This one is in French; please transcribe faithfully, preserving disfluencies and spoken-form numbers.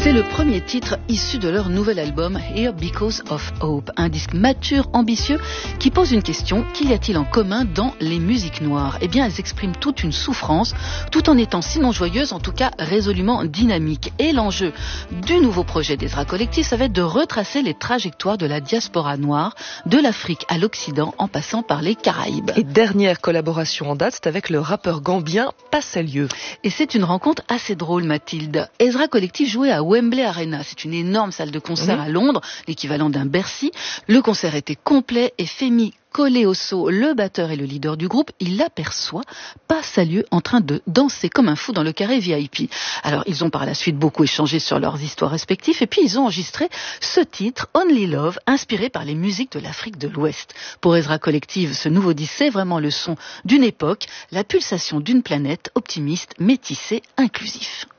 C'est le premier titre issu de leur nouvel album Here Because of Hope, un disque mature, ambitieux, qui pose une question: qu'y a-t-il en commun dans les musiques noires? Eh bien, elles expriment toute une souffrance, tout en étant sinon joyeuses, en tout cas résolument dynamiques. Et l'enjeu du nouveau projet d'Ezra Collective, ça va être de retracer les trajectoires de la diaspora noire, de l'Afrique à l'Occident, en passant par les Caraïbes. Et dernière collaboration en date, c'est avec le rappeur gambien Passalieu. Et c'est une rencontre assez drôle, Mathilde. Ezra Collective jouait à Wembley Arena. C'est une énorme salle de concert mmh. à Londres, l'équivalent d'un Bercy. Le concert était complet et Femi Koleoso, le batteur et le leader du groupe, il aperçoit Passalieu en train de danser comme un fou dans le carré V I P. Alors, ils ont par la suite beaucoup échangé sur leurs histoires respectives et puis ils ont enregistré ce titre, Only Love, inspiré par les musiques de l'Afrique de l'Ouest. Pour Ezra Collective, ce nouveau disque, c'est vraiment le son d'une époque, la pulsation d'une planète optimiste, métissée, inclusif.